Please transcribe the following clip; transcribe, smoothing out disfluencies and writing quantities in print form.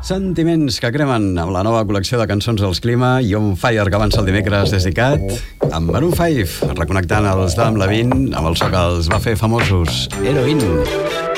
Sentiments que cremen amb la nova col·lecció de cançons dels Clima i On Fire que avança el dimecres dedicat amb Maroon 5, reconnectant els d'Adam Levine amb el so que els va fer famosos, Heroin.